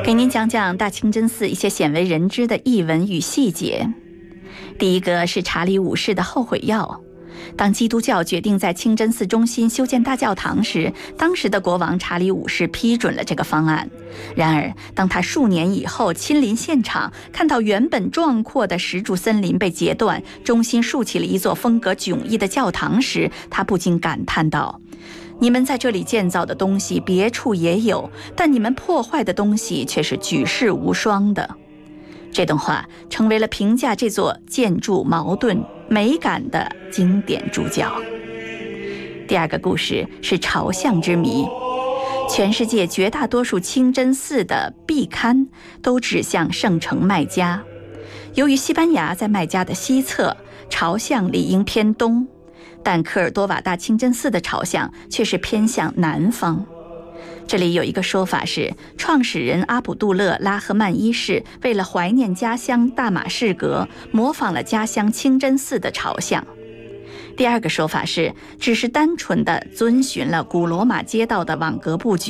给您讲讲大清真寺一些鲜为人知的译文与细节。第一个是查理五世的后悔药。当基督教决定在清真寺中心修建大教堂时，当时的国王查理五世批准了这个方案。然而，当他数年以后亲临现场，看到原本壮阔的石柱森林被截断，中心竖起了一座风格迥异的教堂时，他不禁感叹道：你们在这里建造的东西别处也有，但你们破坏的东西却是举世无双的。这段话成为了评价这座建筑矛盾美感的经典注脚。第二个故事是朝向之谜。全世界绝大多数清真寺的壁龛都指向圣城麦加。由于西班牙在麦加的西侧，朝向理应偏东，但科尔多瓦大清真寺的朝向却是偏向南方。这里有一个说法是，创始人阿卜杜勒拉赫曼一世为了怀念家乡大马士革，模仿了家乡清真寺的朝向。第二个说法是，只是单纯地遵循了古罗马街道的网格布局，